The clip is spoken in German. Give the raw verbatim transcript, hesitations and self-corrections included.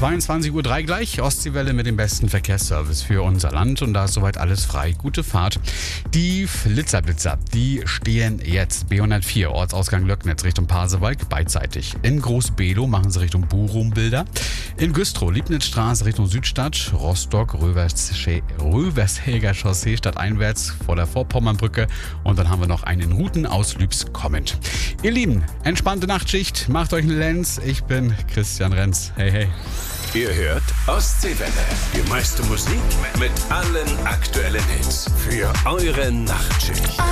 zweiundzwanzig Uhr drei gleich. Ostseewelle mit dem besten Verkehrsservice für unser Land. Und da ist soweit alles frei. Gute Fahrt. Die Flitzer-Blitzer, die stehen jetzt B hundertvier, Ortsausgang Löcknitz Richtung Pasewalk, beidseitig. In Groß-Below machen sie Richtung Bochum-Bilder. In Güstrow, Liebnitzstraße Richtung Südstadt. Rostock, Rövershäger Chaussee stadteinwärts vor der Vorpommernbrücke. Und dann haben wir noch einen in Ruten aus Lübs kommend. Ihr Lieben, entspannte Nachtschicht. Macht euch einen Lenz. Ich bin Christian Renz. Hey, hey. Ihr hört Ostseewelle. Die meiste Musik mit allen aktuellen Hits für eure Nachtschicht.